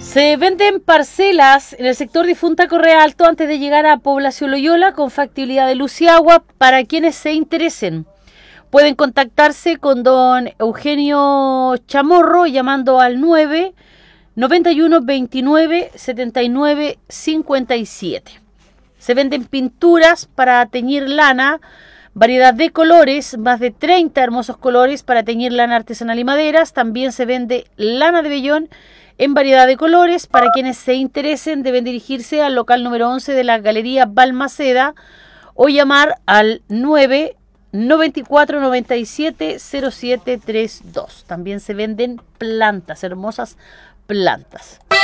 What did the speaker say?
Se venden parcelas en el sector Difunta Correa Alto antes de llegar a Población Loyola con factibilidad de luz y agua para quienes se interesen. Pueden contactarse con don Eugenio Chamorro llamando al 9 91 29 79 57. Se venden pinturas para teñir lana, variedad de colores, más de 30 hermosos colores para teñir lana artesanal y maderas. También se vende lana de vellón en variedad de colores. Para quienes se interesen deben dirigirse al local número 11 de la Galería Balmaceda o llamar al 9 94 97 0732. También se venden plantas, hermosas plantas.